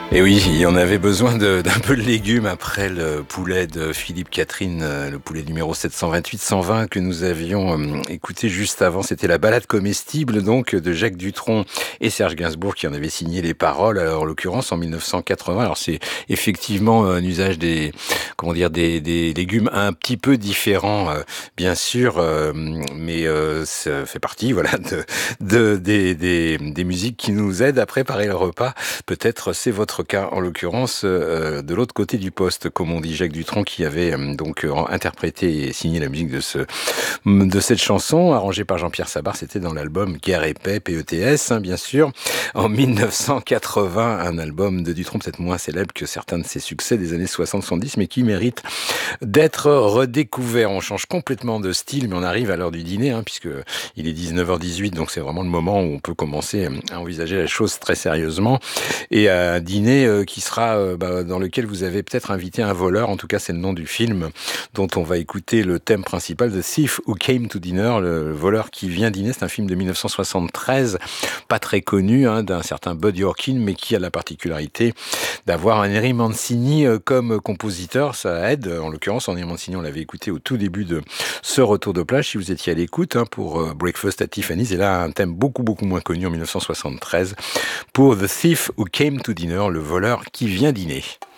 Et oui, il y en avait besoin d'un peu de légumes après le poulet de Philippe Catherine, le poulet numéro 728-120 que nous avions écouté juste avant. C'était la balade comestible donc de Jacques Dutronc et Serge Gainsbourg qui en avaient signé les paroles, alors, en l'occurrence en 1980. Alors c'est effectivement un usage des légumes un petit peu différents, bien sûr, mais ça fait partie, voilà, des musiques qui nous aident à préparer le repas. Peut-être c'est votre cas, en l'occurrence, de l'autre côté du poste, comme on dit, Jacques Dutronc, qui avait interprété et signé la musique de cette chanson, arrangée par Jean-Pierre Sabar. C'était dans l'album Guerre et Paix, PETS, bien sûr, en 1980, un album de Dutronc peut-être moins célèbre que certains de ses succès des années 60-70, mais qui mérite d'être redécouvert. On change complètement de style, mais on arrive à l'heure du dîner, puisque il est 19h18, donc c'est vraiment le moment où on peut commencer à envisager la chose très sérieusement. Et un dîner qui sera dans lequel vous avez peut-être invité un voleur. En tout cas, c'est le nom du film dont on va écouter le thème principal, The Thief Who Came to Dinner, le voleur qui vient dîner. C'est un film de 1973, pas très connu, d'un certain Bud Yorkin, mais qui a la particularité d'avoir un Henry Mancini comme compositeur. Ça aide. En l'occurrence, Henry Mancini, on l'avait écouté au tout début de ce retour de plage, si vous étiez à l'écoute, pour Breakfast at Tiffany's. Et là, un thème beaucoup moins connu en 1973 pour The Thief Who Came to Dinner, le voleur qui vient dîner.